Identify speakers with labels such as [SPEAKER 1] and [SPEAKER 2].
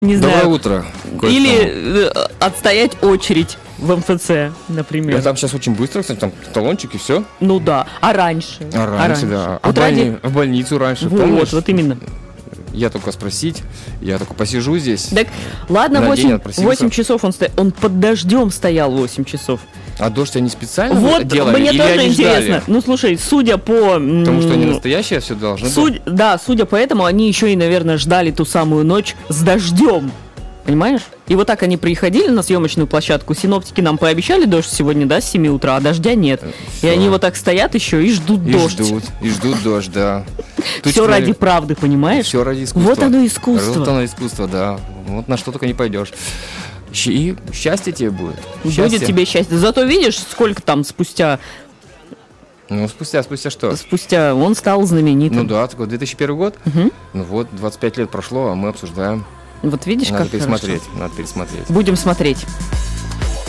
[SPEAKER 1] Не
[SPEAKER 2] Доброе
[SPEAKER 1] знаю.
[SPEAKER 2] утро.
[SPEAKER 1] Или отстоять очередь в МФЦ, например.
[SPEAKER 2] Я там сейчас очень быстро, кстати, там талончик и все.
[SPEAKER 1] Ну да. А раньше?
[SPEAKER 2] А раньше, да.
[SPEAKER 1] Вот
[SPEAKER 2] В больницу раньше, помнишь?
[SPEAKER 1] Вот именно.
[SPEAKER 2] Я только спросить, я только посижу здесь.
[SPEAKER 1] Так, ладно,
[SPEAKER 2] На день
[SPEAKER 1] 8
[SPEAKER 2] отпросился.
[SPEAKER 1] часов он стоял. Он под дождем стоял 8 часов.
[SPEAKER 2] А дождь они специально
[SPEAKER 1] Вот,
[SPEAKER 2] делали?
[SPEAKER 1] мне
[SPEAKER 2] или
[SPEAKER 1] тоже
[SPEAKER 2] они
[SPEAKER 1] интересно.
[SPEAKER 2] ждали?
[SPEAKER 1] Ну, слушай, судя по...
[SPEAKER 2] Потому что они настоящие, все должны быть.
[SPEAKER 1] Да, судя по этому, они еще и, наверное, ждали ту самую ночь с дождем. Понимаешь? И вот так они приходили на съемочную площадку. Синоптики нам пообещали дождь сегодня, да, с 7 утра, а дождя нет.
[SPEAKER 2] Всё.
[SPEAKER 1] И они вот так стоят еще и ждут дождь.
[SPEAKER 2] И ждут дождь, да.
[SPEAKER 1] Все ради правды, понимаешь?
[SPEAKER 2] Все ради искусства.
[SPEAKER 1] Вот оно искусство.
[SPEAKER 2] Вот оно искусство, да. Вот на что только не пойдешь. И счастье тебе будет.
[SPEAKER 1] Будет
[SPEAKER 2] Счастье.
[SPEAKER 1] тебе счастье. Зато видишь, сколько там спустя
[SPEAKER 2] Ну, спустя что?
[SPEAKER 1] он стал знаменитым.
[SPEAKER 2] Ну да, такой 2001 год.
[SPEAKER 1] Мгм.
[SPEAKER 2] Ну вот, 25 лет прошло, а мы обсуждаем.
[SPEAKER 1] Вот видишь,
[SPEAKER 2] Надо
[SPEAKER 1] как хорошо.
[SPEAKER 2] пересмотреть.
[SPEAKER 1] Будем смотреть.